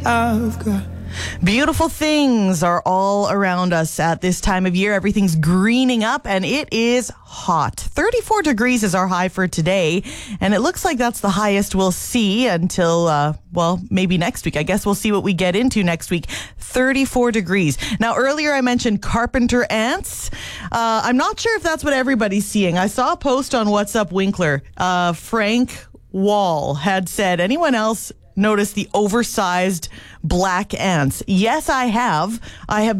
Beautiful things are all around us at this time of year. Everything's greening up and it is hot. 34 degrees is our high for today. And it looks like that's the highest we'll see until, maybe next week. I guess we'll see what we get into next week. 34 degrees. Now, earlier I mentioned carpenter ants. I'm not sure if that's what everybody's seeing. I saw a post on What's Up Winkler. Frank Wall had said, anyone else notice the oversized black ants? Yes, I have.